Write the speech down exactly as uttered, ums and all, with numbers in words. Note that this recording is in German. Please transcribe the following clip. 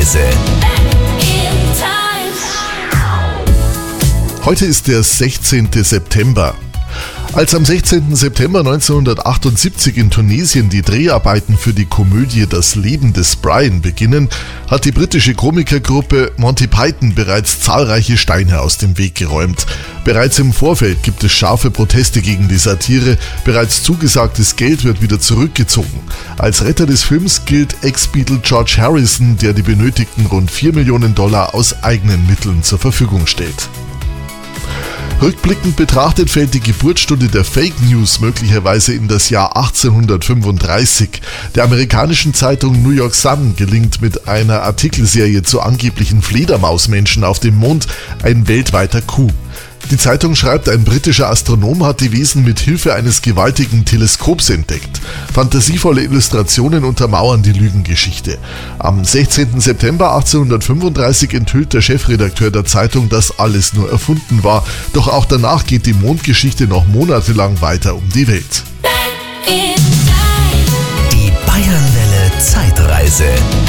Zeitreise. Heute ist der sechzehnten September. Als am sechzehnten September neunzehnhundertachtundsiebzig in Tunesien die Dreharbeiten für die Komödie Das Leben des Brian beginnen, hat die britische Komikergruppe Monty Python bereits zahlreiche Steine aus dem Weg geräumt. Bereits im Vorfeld gibt es scharfe Proteste gegen die Satire, bereits zugesagtes Geld wird wieder zurückgezogen. Als Retter des Films gilt Ex-Beatle George Harrison, der die benötigten rund vier Millionen Dollar aus eigenen Mitteln zur Verfügung stellt. Rückblickend betrachtet fällt die Geburtsstunde der Fake News möglicherweise in das Jahr achtzehnhundertfünfunddreißig. Der amerikanischen Zeitung New York Sun gelingt mit einer Artikelserie zu angeblichen Fledermausmenschen auf dem Mond ein weltweiter Coup. Die Zeitung schreibt, ein britischer Astronom hat die Wesen mit Hilfe eines gewaltigen Teleskops entdeckt. Fantasievolle Illustrationen untermauern die Lügengeschichte. Am sechzehnten September achtzehnhundertfünfunddreißig enthüllt der Chefredakteur der Zeitung, dass alles nur erfunden war. Doch auch danach geht die Mondgeschichte noch monatelang weiter um die Welt. Die Bayernwelle Zeitreise.